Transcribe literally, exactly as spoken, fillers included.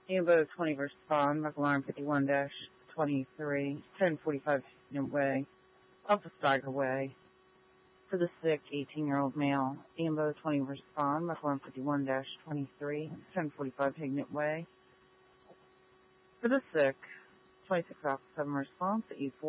Ambo twenty respond, McLaurin fifty-one twenty-three, ten forty-five Way, off of Steiger Way. For the sick, eighteen-year-old male, Ambo twenty respond, McLaurin fifty-one twenty-three, ten forty-five Hignett Way. For the sick, twenty-six Alpha seven response, E four.